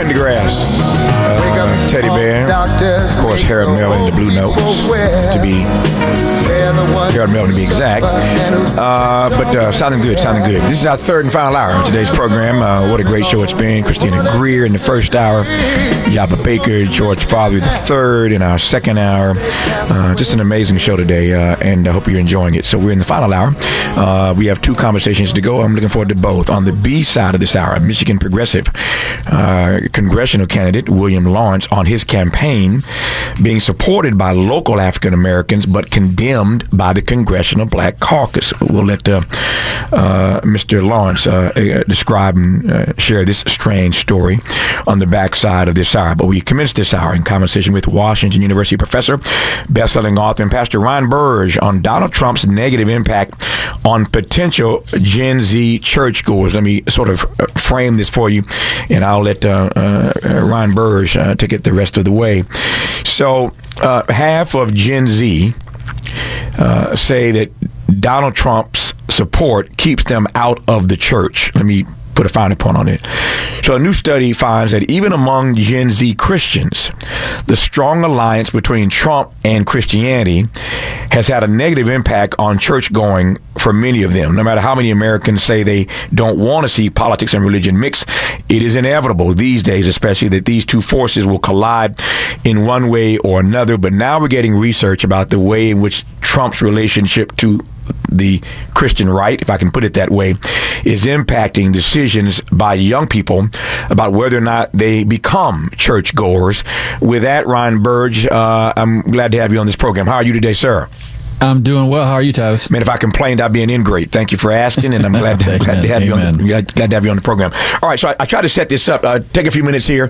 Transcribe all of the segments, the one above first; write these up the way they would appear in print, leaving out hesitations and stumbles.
Pendergrass, Teddy Bear, of course, Harold Melvin and the Blue Notes, Harold Melvin to be exact. But sounding good. This is our third and final hour of today's program. What a great show it's been. Christina Greer in the first hour, Yaba Baker, George Father the third in our second hour. Just an amazing show today, and I hope you're enjoying it. So we're in the final hour. We have two conversations to go. I'm looking forward to both. On the B side of this hour, Michigan Progressive congressional candidate William Lawrence on his campaign being supported by local African Americans but condemned by the Congressional Black Caucus. We'll let Mr. Lawrence describe and share this strange story on the backside of this hour. But we commence this hour in conversation with Washington University professor, best-selling author, and Pastor Ryan Burge on Donald Trump's negative impact on potential Gen Z churchgoers. Let me sort of frame this for you, and I'll let Ryan Burge take it the rest of the way. So half of Gen Z say that Donald Trump's support keeps them out of the church. Let me put a finer point on it. So a new study finds that even among Gen Z Christians, the strong alliance between Trump and Christianity has had a negative impact on church going for many of them. No matter how many Americans say they don't want to see politics and religion mix, it is inevitable these days, especially, that these two forces will collide in one way or another. But now we're getting research about the way in which Trump's relationship to the Christian right, if I can put it that way, is impacting decisions by young people about whether or not they become churchgoers. With that, Ryan Burge, I'm glad to have you on this program. How are you today, sir? I'm doing well. How are you, Tavis? Man, if I complained, I'd be an ingrate. Thank you for asking, and I'm glad to have you on the program. All right, so I try to set this up. Take a few minutes here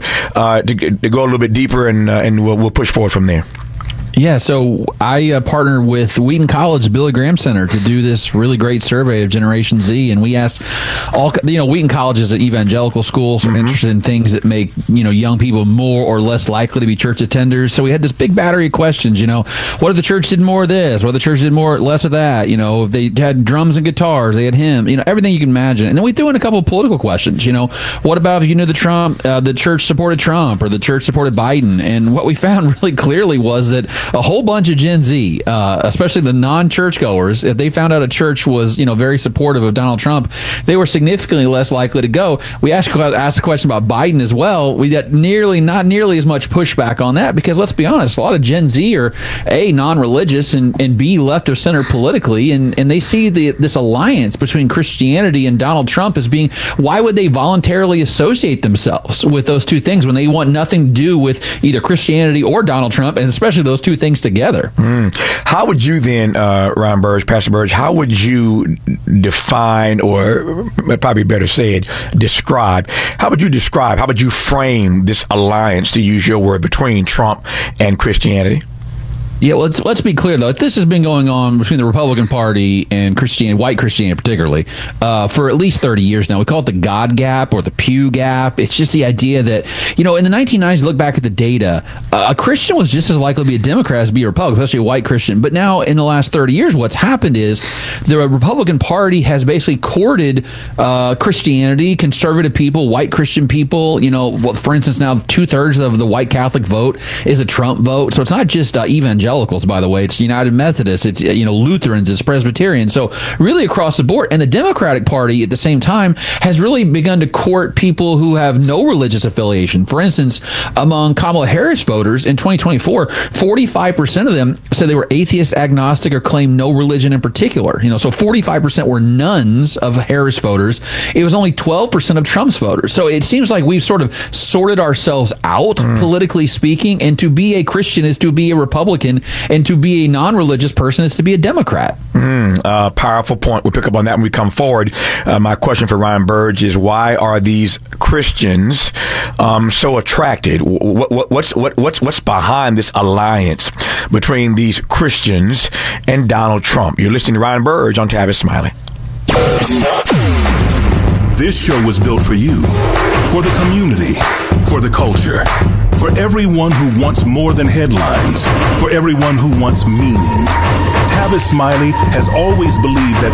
to go a little bit deeper, and we'll push forward from there. Yeah, so I partnered with Wheaton College Billy Graham Center to do this really great survey of Generation Z, and we asked Wheaton College is an evangelical school, so interested in things that make young people more or less likely to be church attenders. So we had this big battery of questions. What if the church did more of this? What if the church did less of that? If they had drums and guitars, they had hymn, everything you can imagine. And then we threw in a couple of political questions. What about if you knew the church supported Trump or the church supported Biden? And what we found really clearly was that a whole bunch of Gen Z, especially the non-churchgoers, if they found out a church was, very supportive of Donald Trump, they were significantly less likely to go. We asked the question about Biden as well. We got not nearly as much pushback on that because, let's be honest, a lot of Gen Z are A, non-religious, and B, left of center politically, and they see this alliance between Christianity and Donald Trump as being, why would they voluntarily associate themselves with those two things when they want nothing to do with either Christianity or Donald Trump, and especially those two things together? How would you then, Ryan Burge, Pastor Burge, how would you define, or probably better said, describe, how would you frame this alliance, to use your word, between Trump and Christianity? Yeah, well, let's be clear, though. This has been going on between the Republican Party and Christianity, white Christianity particularly, for at least 30 years now. We call it the God gap or the Pew gap. It's just the idea that, in the 1990s, look back at the data, a Christian was just as likely to be a Democrat as to be a Republican, especially a white Christian. But now, in the last 30 years, what's happened is the Republican Party has basically courted Christianity, conservative people, white Christian people. For instance, now 2/3 of the white Catholic vote is a Trump vote. So it's not just evangelicals, by the way. It's United Methodists, it's Lutherans, it's Presbyterians. So really across the board. And the Democratic Party at the same time has really begun to court people who have no religious affiliation. For instance, among Kamala Harris voters in 2024, 45% of them said they were atheist, agnostic, or claimed no religion in particular. So 45% were nones of Harris voters. It was only 12% of Trump's voters. So it seems like we've sort of sorted ourselves out, politically speaking, and to be a Christian is to be a Republican, and to be a non-religious person is to be a Democrat. Powerful point. We'll pick up on that when we come forward. My question for Ryan Burge is, why are these Christians so attracted? What's behind this alliance between these Christians and Donald Trump? You're listening to Ryan Burge on Tavis Smiley. This show was built for you, for the community, for the culture, for everyone who wants more than headlines, for everyone who wants meaning. Tavis Smiley has always believed that